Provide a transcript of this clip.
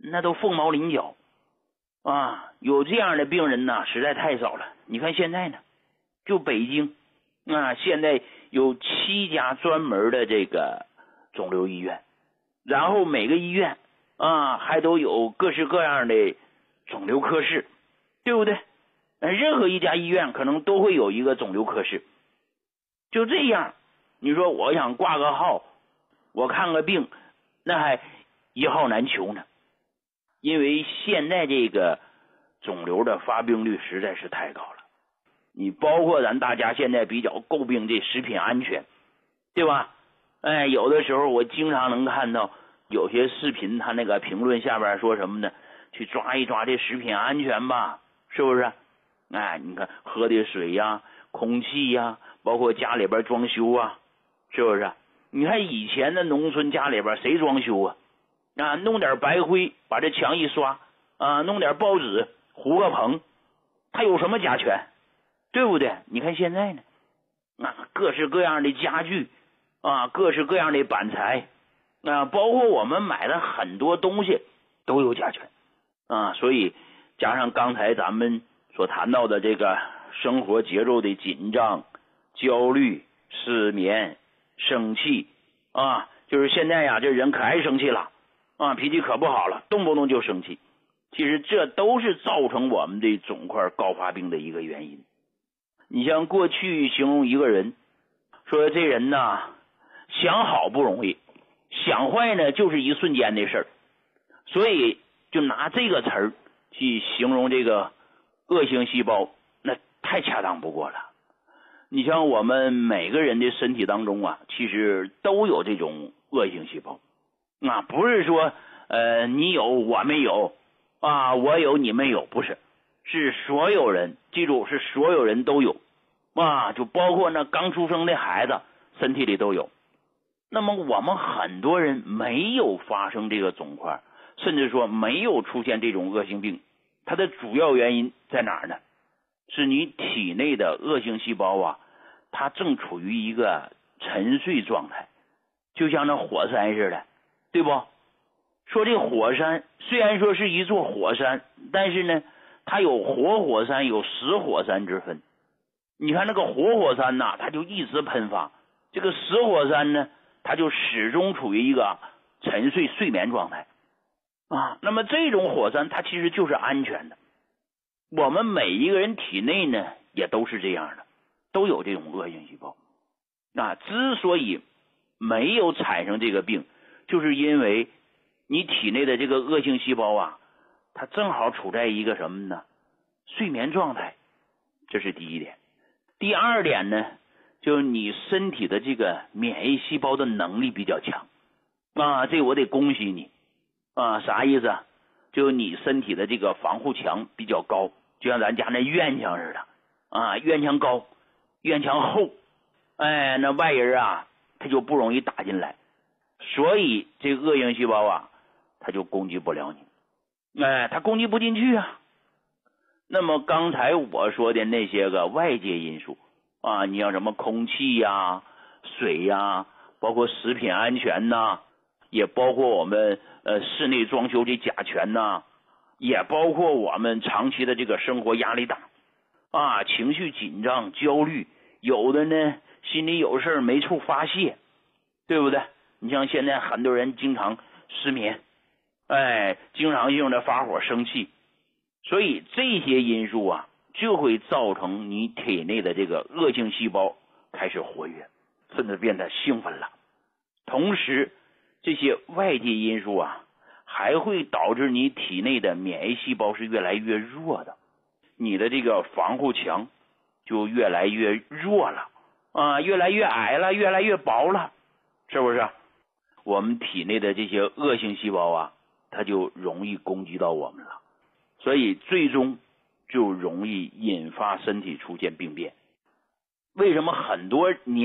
那都凤毛麟角啊，有这样的病人呢实在太少了。你看现在呢，就北京啊，现在有7家专门的这个肿瘤医院，然后每个医院啊还都有各式各样的肿瘤科室，对不对？任何一家医院可能都会有一个肿瘤科室。就这样，你说我想挂个号，我看个病，那还一号难求呢。因为现在这个肿瘤的发病率实在是太高了。你包括咱大家现在比较诟病这食品安全，对吧？有的时候我经常能看到有些视频，他那个评论下边说什么呢？去抓一抓这食品安全吧，是不是？你看喝的水呀、空气呀，包括家里边装修啊，是不是？你看以前的农村家里边谁装修啊？弄点白灰把这墙一刷啊，弄点报纸糊个棚，它有什么甲醛？对不对？你看现在呢，各式各样的家具啊，各式各样的板材包括我们买的很多东西都有甲醛所以加上刚才咱们所谈到的这个生活节奏的紧张、焦虑、失眠、生气就是现在呀，这人可爱生气了脾气可不好了，动不动就生气。其实这都是造成我们的肿块高发病的一个原因。你像过去形容一个人，说这人呢想好不容易，想坏呢就是一瞬间的事儿，所以就拿这个词儿去形容这个恶性细胞，那太恰当不过了。你像我们每个人的身体当中其实都有这种恶性细胞不是说你有我没有我有你没有，不是，是所有人，记住是所有人都有就包括那刚出生的孩子身体里都有。那么我们很多人没有发生这个肿块，甚至说没有出现这种恶性病，它的主要原因在哪儿呢？是你体内的恶性细胞它正处于一个沉睡状态，就像那火山似的，对不？说这火山虽然说是一座火山，但是呢它有活火山有死火山之分。你看那个活火山它就一直喷发，这个死火山呢它就始终处于一个沉睡睡眠状态那么这种火山它其实就是安全的。我们每一个人体内呢也都是这样的，都有这种恶性细胞之所以没有产生这个病，就是因为你体内的这个恶性细胞它正好处在一个什么呢？睡眠状态，这是第一点。第二点呢，就是你身体的这个免疫细胞的能力比较强这我得恭喜你啥意思就你身体的这个防护墙比较高，就像咱家那院墙似的院墙高，院墙厚那外人他就不容易打进来，所以这个恶性细胞他就攻击不了你他攻击不进去那么刚才我说的那些个外界因素你像什么空气水包括食品安全也包括我们室内装修的甲醛也包括我们长期的这个生活压力大情绪紧张焦虑，有的呢心里有事没处发泄，对不对？你像现在很多人经常失眠经常性的发火生气，所以这些因素就会造成你体内的这个恶性细胞开始活跃，甚至变得兴奋了。同时这些外界因素还会导致你体内的免疫细胞是越来越弱的，你的这个防护墙就越来越弱了越来越矮了，越来越薄了，是不是？我们体内的这些恶性细胞它就容易攻击到我们了，所以最终就容易引发身体出现病变。为什么很多年